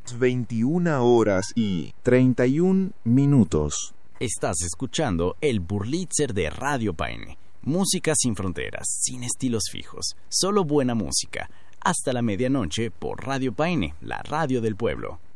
21:31. Estás escuchando el Burlitzer de Radio Paine. Música sin fronteras, sin estilos fijos, solo buena música. Hasta la medianoche por Radio Paine, la radio del pueblo.